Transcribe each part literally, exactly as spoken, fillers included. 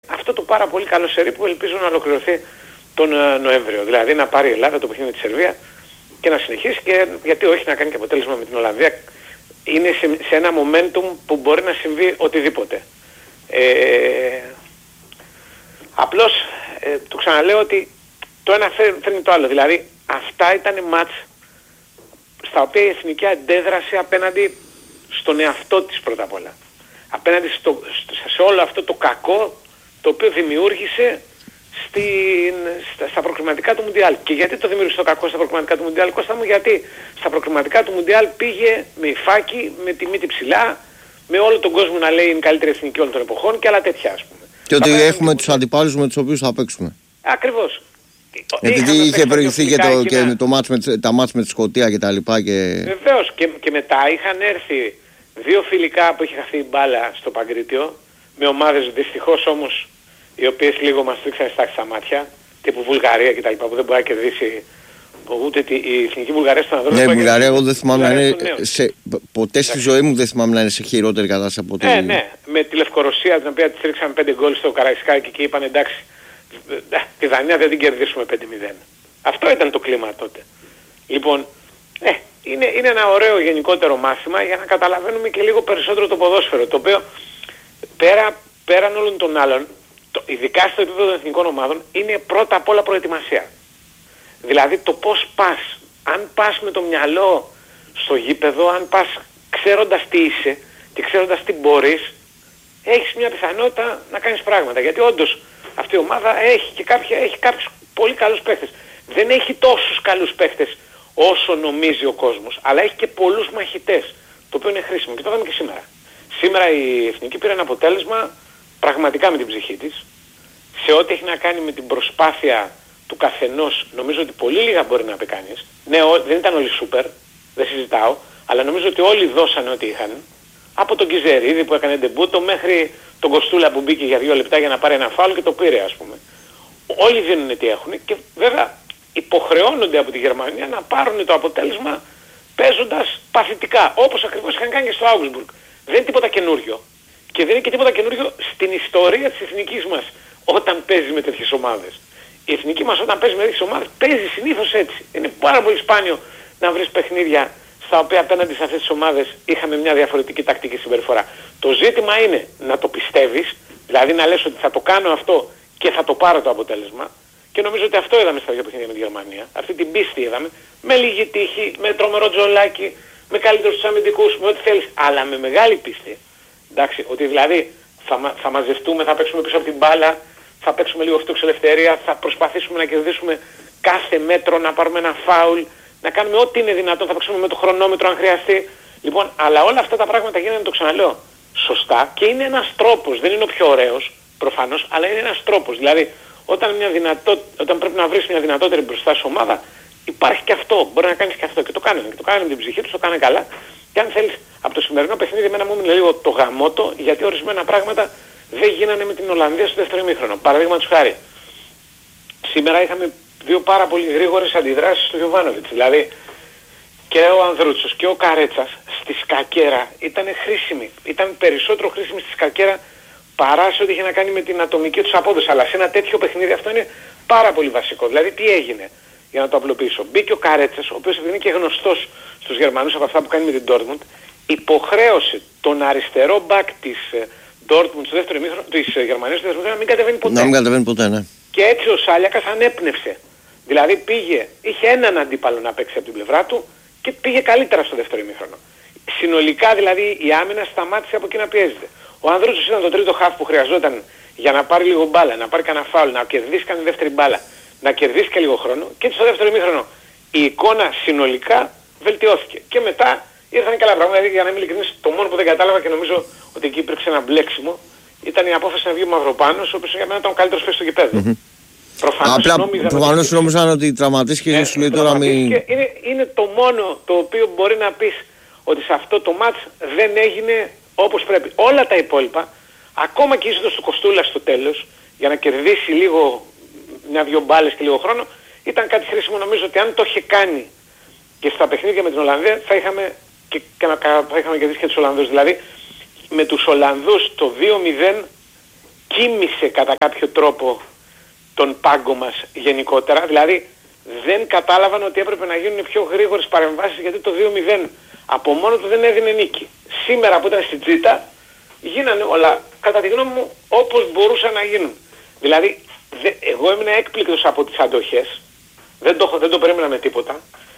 αυτό το πάρα πολύ καλό σερί που ελπίζω να ολοκληρωθεί τον Νοέμβριο. Δηλαδή να πάρει η Ελλάδα το παιχνίδι με τη Σερβία και να συνεχίσει, και γιατί όχι να κάνει και αποτέλεσμα με την Ολλανδία. Είναι σε, σε ένα momentum που μπορεί να συμβεί οτιδήποτε. Ε, απλώς ε, το ξαναλέω ότι το ένα φέρνει το άλλο. Δηλαδή αυτά ήταν μάτς στα οποία η Εθνική αντέδρασε απέναντι στον εαυτό της πρώτα απ' όλα. Απέναντι στο, σε όλο αυτό το κακό το οποίο δημιούργησε στην, στα, στα προκριματικά του Μουντιάλ. Και γιατί το δημιούργησε το κακό στα προκριματικά του Μουντιάλ, Κώστα μου? Γιατί στα προκριματικά του Μουντιάλ πήγε με υφάκι, με τη μύτη ψηλά, με όλο τον κόσμο να λέει είναι η καλύτερη εθνική όλων των εποχών και άλλα τέτοια, ας πούμε. Και ότι έχουμε τους αντιπάλους με τους οποίους θα παίξουμε. Ακριβώς. Γιατί είχε προηγηθεί και, το, και το μάτς με, τα μάτς με τη Σκωτία και τα λοιπά. Και... Βεβαίως. Και, και μετά είχαν έρθει δύο φιλικά που είχε χαθεί η μπάλα στο Παγκρίτιο, με ομάδες δυστυχώς όμως οι οποίες λίγο μας τρίξαν στάξει στα μάτια, τύπου Βουλγαρία κτλ. Που δεν μπορεί να κερδίσει ούτε τη, η εθνική Βουλγαρία στον ανδρών. Ναι, η Βουλγαρία εγώ δεν θυμάμαι να είναι. Σε, ποτέ στη ζωή μου δεν θυμάμαι να είναι σε χειρότερη κατάσταση από ότι. Ναι, ναι. Με τη Λευκορωσία την οποία τη ρίξαμε πέντε γκολ στο Καραϊσκάκι και είπαν εντάξει, τη Δανία δεν την κερδίσουμε πέντε μηδέν. Αυτό ήταν το κλίμα τότε. Λοιπόν, ε, είναι, είναι ένα ωραίο γενικότερο μάθημα για να καταλαβαίνουμε και λίγο περισσότερο το ποδόσφαιρο, το οποίο πέρα, πέραν όλων των άλλων, το, ειδικά στο επίπεδο των εθνικών ομάδων, είναι πρώτα απ' όλα προετοιμασία. Δηλαδή το πώς πας. Αν πας με το μυαλό στο γήπεδο, αν πας ξέροντας τι είσαι και ξέροντας τι μπορείς, έχεις μια πιθανότητα να κάνεις πράγματα. Γιατί όντως αυτή η ομάδα έχει και κάποια, έχει κάποιους πολύ καλούς παίχτες. Δεν έχει τόσους καλούς παίχτες όσο νομίζει ο κόσμος, αλλά έχει και πολλούς μαχητές, το οποίο είναι χρήσιμο. Και το είδαμε και σήμερα. Σήμερα η Εθνική πήρε ένα αποτέλεσμα πραγματικά με την ψυχή της, σε ό,τι έχει να κάνει με την προσπάθεια του καθενός. Νομίζω ότι πολύ λίγα μπορεί να πει κανείς. Ναι, δεν ήταν όλοι σούπερ, δεν συζητάω, αλλά νομίζω ότι όλοι δώσανε ό,τι είχαν. Από τον Κιζερίδη που έκανε ντεμπούτο μέχρι τον Κοστούλα που μπήκε για δύο λεπτά για να πάρει ένα φάουλ και το πήρε, ας πούμε. Όλοι δίνουν τι έχουν και βέβαια υποχρεώνονται από τη Γερμανία να πάρουν το αποτέλεσμα παίζοντας παθητικά, όπως ακριβώς είχαν κάνει και στο Augsburg. Δεν είναι τίποτα καινούριο. Και δεν είναι και τίποτα καινούριο στην ιστορία της εθνικής μας όταν παίζει με τέτοιες ομάδες. Η εθνική μας όταν παίζει με τέτοιες ομάδες παίζει συνήθως έτσι. Είναι πάρα πολύ σπάνιο να βρεις παιχνίδια στα οποία απέναντι σε αυτές τις ομάδες είχαμε μια διαφορετική τακτική συμπεριφορά. Το ζήτημα είναι να το πιστεύεις, δηλαδή να λες ότι θα το κάνω αυτό και θα το πάρω το αποτέλεσμα. Και νομίζω ότι αυτό είδαμε στα δύο παιχνίδια με τη Γερμανία. Αυτή την πίστη είδαμε, με λίγη τύχη, με τρομερό τζολάκι, με καλύτερους τους αμυντικούς, με ό,τι θέλεις, αλλά με μεγάλη πίστη. Εντάξει, ότι δηλαδή θα, μα, θα μαζευτούμε, θα παίξουμε πίσω από την μπάλα, θα παίξουμε λίγο αυτό εξελευθερία, θα προσπαθήσουμε να κερδίσουμε κάθε μέτρο, να πάρουμε ένα φάουλ, να κάνουμε ό,τι είναι δυνατόν, θα παίξουμε με το χρονόμετρο αν χρειαστεί. Λοιπόν, αλλά όλα αυτά τα πράγματα γίνανε, το ξαναλέω, σωστά και είναι ένας τρόπος, δεν είναι ο πιο ωραίος προφανώς, αλλά είναι ένας τρόπος. Δηλαδή, όταν, μια δυνατό, όταν πρέπει να βρεις μια δυνατότερη μπροστά σε ομάδα, υπάρχει και αυτό, μπορεί να κάνεις και αυτό και το κάνανε. Και το κάνανε με την ψυχή τους, το κάνανε καλά. Και αν θέλεις, από το σημερινό παιχνίδι, εμένα μου έμεινε λίγο το γαμότο, γιατί ορισμένα πράγματα δεν γίνανε με την Ολλανδία στο δεύτερο ημίχρονο. Παραδείγματος χάρη, σήμερα είχαμε δύο πάρα πολύ γρήγορες αντιδράσεις του Γιοβάνοβιτς. Δηλαδή και ο Ανδρούτσος και ο Καρέτσας στη σκακέρα ήταν χρήσιμοι. Ήταν περισσότερο χρήσιμοι στη σκακέρα παρά σε ό,τι είχε να κάνει με την ατομική τους απόδοση. Αλλά σε ένα τέτοιο παιχνίδι αυτό είναι πάρα πολύ βασικό. Δηλαδή τι έγινε, για να το απλοποιήσω. Μπήκε ο Καρέτσας, ο οποίος είναι και γνωστός στους Γερμανούς από αυτά που κάνει με την Dortmund, υποχρέωσε τον αριστερό μπακ της Dortmund στο δεύτερο ημίχρονο, της Γερμανίας στο δεύτερο ημίχρονο, να μην κατεβαίνει ποτέ. Να μην κατεβαίνει ποτέ, ναι. Και έτσι ο Σάλιακας ανέπνευσε. Δηλαδή πήγε, είχε έναν αντίπαλο να παίξει από την πλευρά του και πήγε καλύτερα στο δεύτερο ημίχρονο. Συνολικά δηλαδή η άμυνα σταμάτησε από εκεί να πιέζεται. Ο Ανδρούτσος ήταν το τρίτο χαφ που χρειαζόταν για να πάρει λίγο μπάλα, να πάρει κανένα φάουλ, να κερδίσει κανένα δεύτερη μπάλα, να κερδίσει και λίγο χρόνο. Και έτσι στο δεύτερο ημίχρονο η εικόνα συνολικά βελτιώθηκε. Και μετά ήρθαν και άλλα πράγματα. Δηλαδή, για να είμαι ειλικρινής, το μόνο που δεν κατάλαβα και νομίζω ότι εκεί υπήρξε ένα μπλέξιμο ήταν η απόφαση να βγει ο Μαυροπάνος, ο οποίος για μένα ήταν ο καλύτερος παίκτης στο γηπέδο. Mm-hmm. Προφανώς νόμιζαν ότι τραυματίστηκε και σου λέει τώρα μην... Είναι, είναι το μόνο το οποίο μπορεί να πεις ότι σε αυτό το μάτς δεν έγινε όπως πρέπει. Όλα τα υπόλοιπα, ακόμα και η είσοδος του Κοστούλα στο τέλος, για να κερδίσει λίγο μια-δυο μπάλες και λίγο χρόνο, ήταν κάτι χρήσιμο. Νομίζω ότι αν το είχε κάνει και στα παιχνίδια με την Ολλανδία θα είχαμε, και, και να, θα είχαμε κερδίσει και τους Ολλανδούς. Δηλαδή με τους Ολλανδούς το δύο μηδέν κοίμησε κατά κάποιο τρόπο τον πάγκο μας γενικότερα. Δηλαδή δεν κατάλαβαν ότι έπρεπε να γίνουν πιο γρήγορες παρεμβάσεις, γιατί το δύο μηδέν από μόνο του δεν έδινε νίκη. Σήμερα που ήταν στην τζίτα γίνανε όλα κατά τη γνώμη μου όπως μπορούσαν να γίνουν. Δηλαδή δε, εγώ έμεινα έκπληκτος από τις αντοχές, δεν το, δεν το περίμενα με τίποτα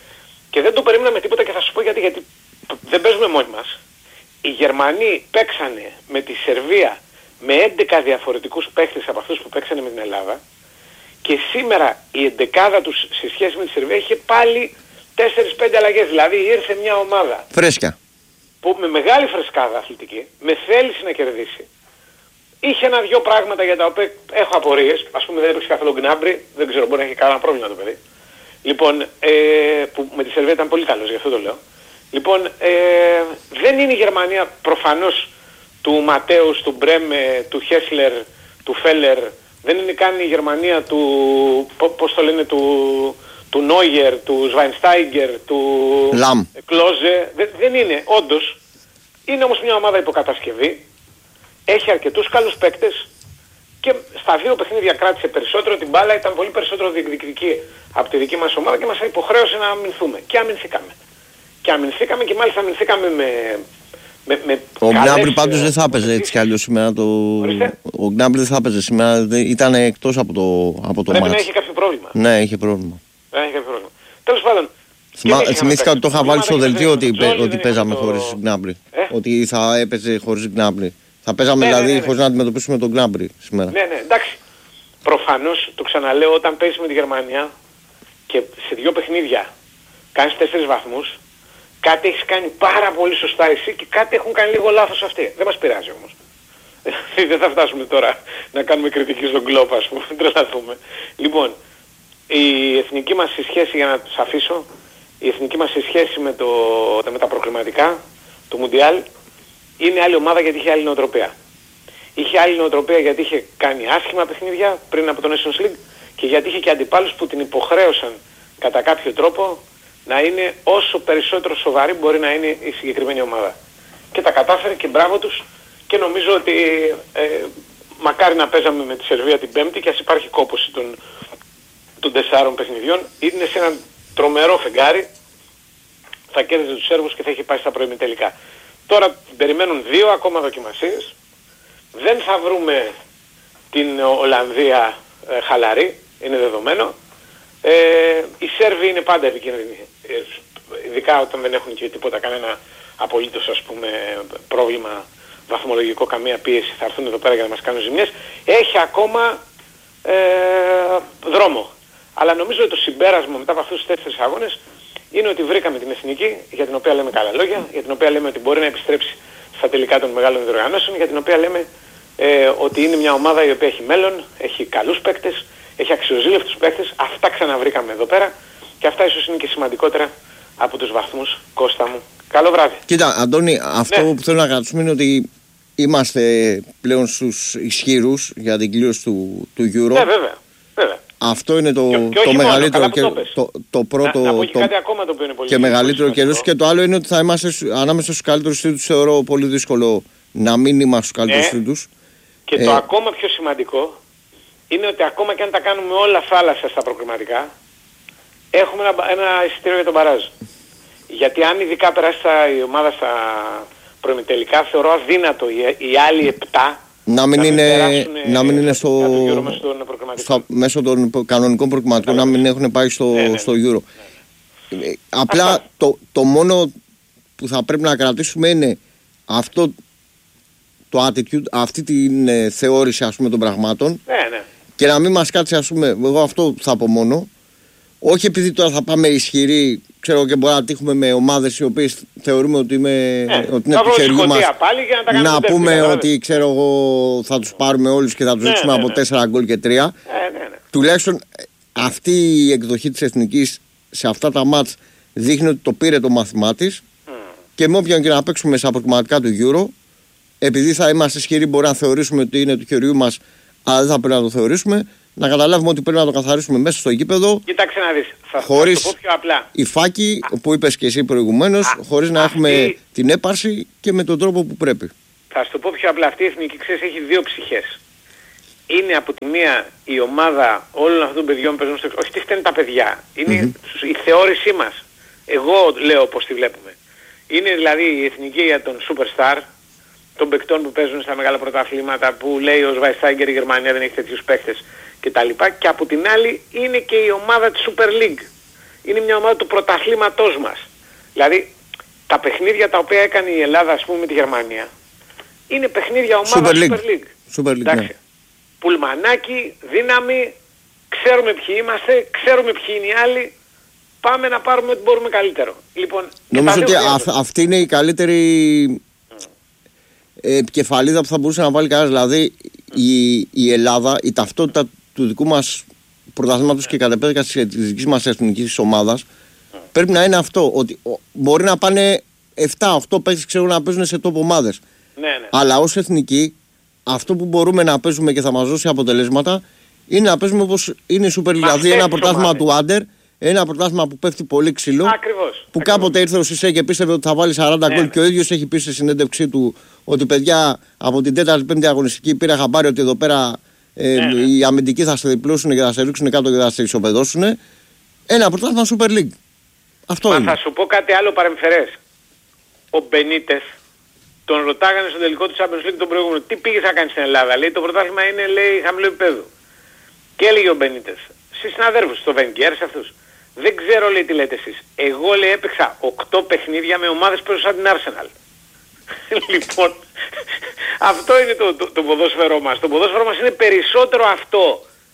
και δεν το περίμενα με τίποτα και θα σου πω γιατί, γιατί δεν παίζουμε μόνοι μας. Οι Γερμανοί παίξανε με τη Σερβία με έντεκα διαφορετικούς παίχτες από αυτούς που παίξανε με την Ελλάδα και σήμερα η εντεκάδα τους σε σχέση με τη Σερβία είχε πάλι τέσσερις πέντε αλλαγές. Δηλαδή ήρθε μια ομάδα φρέσκα που με μεγάλη φρεσκάδα αθλητική, με θέληση να κερδίσει. Είχε ένα-δυο πράγματα για τα οποία έχω απορίες. Ας πούμε δεν έπαιξε καθόλου Γκνάμπρι, δεν ξέρω, μπορεί να έχει κανένα πρόβλημα το παιδί. Λοιπόν, ε, που με τη Σερβία ήταν πολύ καλός, γι' αυτό το λέω. Λοιπόν, ε, δεν είναι η Γερμανία προφανώς του Ματέους, του Μπρέμε, του Χέσλερ, του Φέλερ. Δεν είναι καν η Γερμανία του, πώς το λένε, του, του Νόιερ, του Σβάινστάιγκερ, του Λαμ. Κλόζε. Δεν, δεν είναι, όντως. Είναι όμως μια ομάδα υποκατασκευή. Έχει αρκετούς καλούς παίκτες και στα δύο παιχνίδια κράτησε περισσότερο την μπάλα, ήταν πολύ περισσότερο διεκδικητική από τη δική μας ομάδα και μας υποχρέωσε να αμυνθούμε. Και αμυνθήκαμε. Και αμυνθήκαμε και μάλιστα αμυνθήκαμε με... με, με ο Γκνάμπρι πάντως δεν θα έπαιζε έτσι κι αλλιώς σήμερα. Το... Ο Γκνάμπρι δεν θα έπαιζε σήμερα, ήταν εκτός από το, από το Πρέπει μάτς. να έχει κάποιο πρόβλημα. Ναι, είχε πρόβλημα. Δεν έχει κάποιο πρόβλημα. Τέλος πάντων. Θυμήθηκα ότι το είχα βάλει στο δελτίο ότι, ότι παίζαμε το... χωρίς Γκνάμπρι. Ε? Ότι θα έπαιζε χωρίς Γκνάμπρι. Θα παίζαμε ναι, δηλαδή ναι, ναι, ναι. χωρίς να αντιμετωπίσουμε τον Γκνάμπρι σήμερα. Ναι, ναι, εντάξει. Προφανώς, το ξαναλέω, όταν παίζεις με τη Γερμανία και σε δύο παιχνίδια κάνεις τέσσερις βαθμούς, κάτι έχεις κάνει πάρα πολύ σωστά εσύ και κάτι έχουν κάνει λίγο λάθος αυτοί. Δεν μας πειράζει όμως. Δεν θα φτάσουμε τώρα να κάνουμε κριτική στον Κλόπ, ας πούμε, τρελαθούμε. Λοιπόν, η εθνική μας σχέση, για να τους αφήσω, η εθνική μας σχέση με, το, με τα προκριματικά του Μουντιάλ είναι άλλη ομάδα γιατί είχε άλλη νοοτροπία. Είχε άλλη νοοτροπία γιατί είχε κάνει άσχημα παιχνίδια πριν από το Nations League και γιατί είχε και αντιπάλους που την υποχρέωσαν κατά κάποιο τρόπο να είναι όσο περισσότερο σοβαρή μπορεί να είναι η συγκεκριμένη ομάδα. Και τα κατάφερε και μπράβο τους και νομίζω ότι ε, μακάρι να παίζαμε με τη Σερβία την Πέμπτη και ας υπάρχει κόπωση των, των τεσσάρων παιχνιδιών. Είναι σε ένα τρομερό φεγγάρι, θα κέρδιζε τους Σέρβους και θα είχε πάει στα προημιτελικά. Τώρα περιμένουν δύο ακόμα δοκιμασίες. Δεν θα βρούμε την Ολλανδία ε, χαλαρή, είναι δεδομένο. Ε, οι Σέρβοι είναι πάντα επικίνδυνοι, ε, ειδικά όταν δεν έχουν και τίποτα, κανένα απολύτως ας πούμε πρόβλημα βαθμολογικό, καμία πίεση, θα έρθουν εδώ πέρα για να μας κάνουν ζημιές. Έχει ακόμα ε, δρόμο. Αλλά νομίζω ότι το συμπέρασμα μετά από αυτούς τους τέσσερις αγώνες είναι ότι βρήκαμε την εθνική, για την οποία λέμε καλά λόγια, για την οποία λέμε ότι μπορεί να επιστρέψει στα τελικά των μεγάλων διοργανώσεων, για την οποία λέμε ε, ότι είναι μια ομάδα η οποία έχει μέλλον, έχει καλούς παίκτες, έχει αξιοζήλευτους παίκτες. Αυτά ξαναβρήκαμε εδώ πέρα και αυτά ίσως είναι και σημαντικότερα από τους βαθμούς. Κώστα μου, καλό βράδυ. Κοίτα Αντώνη, αυτό ναι. που θέλω να κρατήσουμε είναι ότι είμαστε πλέον στους ισχυρούς για την κλήρωση του, του Euro. Ναι, βέβαια, βέβαια. Αυτό είναι το, και, και το μεγαλύτερο και το, το, το πρώτο να, να το, κάτι ακόμα το οποίο είναι πολύ και μεγαλύτερο καιρός. Και το άλλο είναι ότι θα είμαστε ανάμεσα στους καλύτερους τρίτους. Θεωρώ πολύ δύσκολο να μην είμαστε στους καλύτερους ναι. τρίτους. Και ε, το ακόμα πιο σημαντικό είναι ότι ακόμα και αν τα κάνουμε όλα θάλασσα στα προκριματικά, έχουμε ένα, ένα εισιτήριο για τον μπαράζ. Γιατί αν ειδικά περάσει η ομάδα στα προημιτελικά, θεωρώ αδύνατο οι, οι άλλοι επτά να μην, είναι, να μην είναι στο, στο μέσω των κανονικών προκριματικών, να μην έχουν πάει στο, ναι, ναι, στο Euro. Ναι. Ε, απλά το, το μόνο που θα πρέπει να κρατήσουμε είναι αυτό το attitude, αυτή την ε, θεώρηση ας πούμε των πραγμάτων, ναι, ναι. Και να μην μας κάτσει ας πούμε, εγώ αυτό θα πω μόνο, όχι επειδή τώρα θα πάμε ισχυροί, ξέρω και μπορεί να τύχουμε με ομάδες οι οποίες θεωρούμε ότι, είμαι, ναι, ότι είναι του χεριού μας, πάλι για να, τα να πούμε τέσσερα, ότι ξέρω εγώ θα τους πάρουμε όλους και θα τους ναι, ρίξουμε ναι, από ναι. τέσσερα γκολ και τρία. Ναι, ναι, ναι. Τουλάχιστον αυτή η εκδοχή της εθνικής σε αυτά τα μάτς δείχνει ότι το πήρε το μάθημά της mm. και με όποιον και να παίξουμε στα προκριματικά του Euro, επειδή θα είμαστε ισχυροί μπορεί να θεωρήσουμε ότι είναι του χεριού μας, αλλά δεν θα πρέπει να το θεωρήσουμε, να καταλάβουμε ότι πρέπει να το καθαρίσουμε μέσα στο γήπεδο. Κοίταξε να δεις, θα, χωρίς θα το πω πιο απλά. Η φάκη που είπες και εσύ προηγουμένως, χωρίς να αυτή... έχουμε την έπαρση και με τον τρόπο που πρέπει. Θα σου το πω πιο απλά, αυτή η εθνική ξέρεις έχει δύο ψυχές. είναι από τη μία η ομάδα όλων αυτών των παιδιών που παίζουν στο εξωτερικό. Όχι τι φταίνουν τα παιδιά. Είναι mm-hmm. η θεώρησή μας. Εγώ λέω πώς τη βλέπουμε. Είναι δηλαδή η εθνική για τον superstar, των παικτών που παίζουν στα μεγάλα πρωταθλήματα, που λέει ο Σβάισάγκερ η Γερμανία δεν έχει τέτοιους παίκτες κτλ. Και από την άλλη είναι και η ομάδα της Super League. Είναι μια ομάδα του πρωταθλήματός μας. Δηλαδή τα παιχνίδια τα οποία έκανε η Ελλάδα, ας πούμε, με τη Γερμανία, είναι παιχνίδια ομάδα Super League. Super League. Super League, ναι. Πουλμανάκι, δύναμη, ξέρουμε ποιοι είμαστε, ξέρουμε ποιοι είναι οι άλλοι, πάμε να πάρουμε ό,τι μπορούμε καλύτερο. Λοιπόν, νομίζω ότι α, αυτή είναι η καλύτερη mm. επικεφαλίδα που θα μπορούσε να βάλει κανένας. Δηλαδή mm. η, η Ελλάδα, η ταυτότητα του δικού μας πρωταθλήματος mm. και κατ' επέκταση της δικής μας εθνικής ομάδας mm. πρέπει να είναι αυτό, ότι μπορεί να πάνε επτά οκτώ παίκτες ξέρουν να παίζουν σε top ομάδες. Ναι, ναι. Αλλά ως εθνική, αυτό που μπορούμε να παίζουμε και θα μας δώσει αποτελέσματα είναι να παίζουμε όπως είναι η Super League. Δηλαδή ένα πρωτάθλημα του Άντερ, ένα πρωτάθλημα που πέφτει πολύ ξύλο. Ακριβώς. Που ακριβώς. Κάποτε ήρθε ο Σισέ και πίστευε ότι θα βάλει σαράντα γκολ, ναι, και ο ίδιος έχει πει στη συνέντευξή του ότι παιδιά από την τέταρτη πέμπτη αγωνιστική πήρα χαμπάρι ότι εδώ πέρα ε, ναι, ναι. οι αμυντικοί θα σε διπλώσουν και θα σε ρίξουν κάτω και θα σε ισοπεδώσουν. Ένα πρωτάθλημα Super League. Αυτό Μα είναι. θα σου πω κάτι άλλο παρεμφερές. Ο Μπενίτες τον ρωτάγανε στο τελικό του Champions League τον προηγούμενο. Τι πήγες να κάνεις στην Ελλάδα? Λέει το πρωτάθλημα είναι, λέει, χαμηλό επίπεδο. Και έλεγε ο Μπενίτες στις συναδέρφους, στο Βενγκέρ, σε αυτούς. Δεν ξέρω, λέει, τι λέτε εσείς. Εγώ, λέει, έπαιξα οκτώ παιχνίδια με ομάδες που παίζουν σαν την Arsenal. Λοιπόν, αυτό είναι το, το, το ποδόσφαιρό μας. Το ποδόσφαιρό μας είναι περισσότερο αυτό.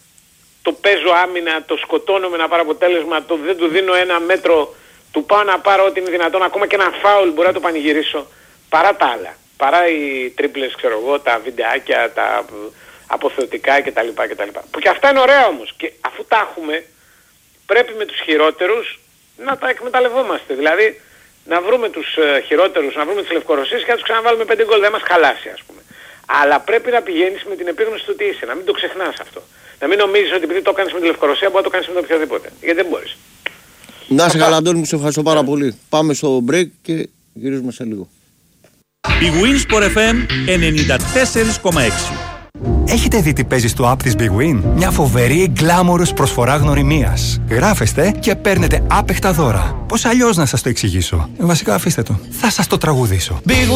Το παίζω άμυνα, το σκοτώνω με ένα πάρω αποτέλεσμα, το δεν του δίνω ένα μέτρο, του πάω να πάρω ό,τι είναι δυνατόν, ακόμα και ένα φάουλ μπορεί να το πανηγυρίσω. Παρά τα άλλα. Παρά οι τρίπλες, ξέρω εγώ, τα βιντεάκια, τα αποθεωτικά κτλ. κτλ. Που και αυτά είναι ωραία όμως. Και αφού τα έχουμε, πρέπει με τους χειρότερους να τα εκμεταλλευόμαστε. Δηλαδή να βρούμε τους ε, χειρότερους, να βρούμε τις Λευκορωσίες και να τους ξαναβάλουμε πέντε γκολ. Δεν μας χαλάσει, ας πούμε. Αλλά πρέπει να πηγαίνεις με την επίγνωση του τι είσαι. Να μην το ξεχνάς αυτό. Να μην νομίζεις ότι επειδή το κάνεις με τη Λευκορωσία μπορεί να το κάνεις με το οποιοδήποτε. Γιατί δεν μπορείς. Να σε καλά, Αντώνη μου, σε ευχαριστώ πάρα πολύ. Πάμε στο break και γυρίζουμε σε λίγο. Η Winsport εφ εμ ενενήντα τέσσερα κόμμα έξι. Έχετε δει τι παίζει στο app της Big Win? Μια φοβερή γκλάμορος προσφορά γνωριμίας. Γράφεστε και παίρνετε άπεχτα δώρα. Πώς αλλιώς να σας το εξηγήσω? Βασικά αφήστε το. Θα σας το τραγουδήσω. Big